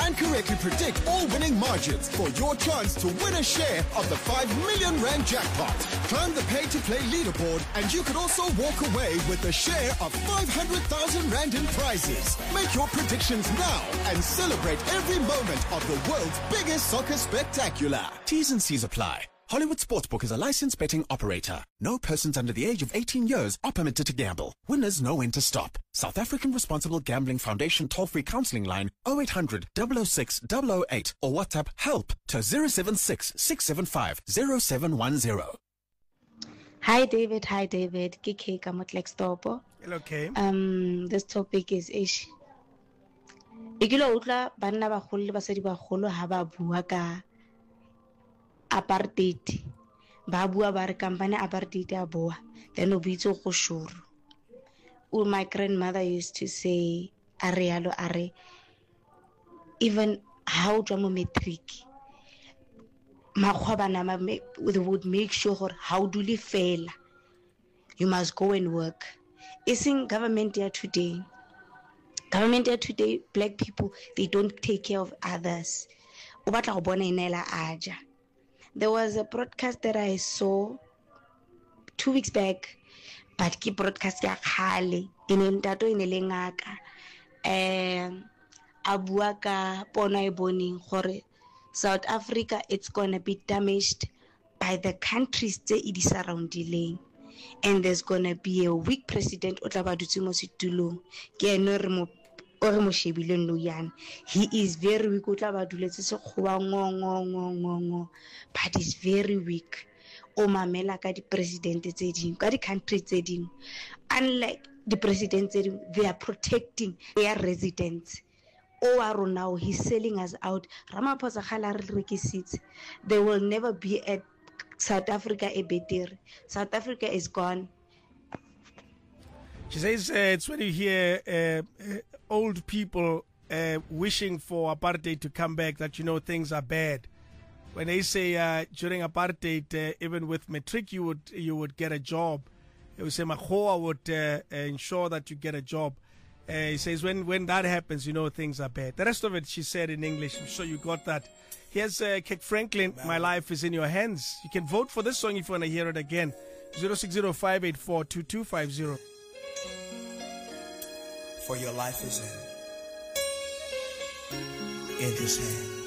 and correctly predict all winning margins for your chance to win a share of the 5 million rand jackpot. Climb the pay-to-play leaderboard and you could also walk away with a share of 500,000 rand in prizes. Make your predictions now and celebrate every moment of the world's biggest soccer spectacular. T's and C's apply. Hollywood Sportsbook is a licensed betting operator. No persons under the age of 18 years are permitted to gamble. Winners know when to stop. South African Responsible Gambling Foundation toll-free counseling line 0800 006 008 or WhatsApp HELP to 076 675 0710. Hi David, Kike Kamotlex Topo. Hello, Kay. This topic is ish. Ikilo utla banna ba kholo basadi ba kholo ha ba bua ka apartheid. Ba bua ba re company apartheid a bua. Then o bitso go shuru. My grandmother used to say are even how to matric. They would make sure how do you fail. You must go and work. It's in government here today. Government here today, black people, they don't take care of others. There was a broadcast that I saw 2 weeks back, but ki broadcast ya khale inentato inelengaka abua ka pono e boning gore South Africa, it's gonna be damaged by the countries that it is surrounding, and there's gonna be a weak president. He is very weak. But he's very weak. Unlike the president, they are protecting their residents. Now he's selling us out. There will never be a South Africa a better. South Africa is gone. She says it's when you hear old people wishing for apartheid to come back that you know things are bad. When they say during apartheid, even with matric, you would get a job. They would say Makhoa would ensure that you get a job. He says when that happens, you know things are bad. The rest of it she said in English. I'm sure you got that. Here's Kirk Franklin, My Life is in Your Hands. You can vote for this song if you want to hear it again. 060-584-2250. For your life is in His hand.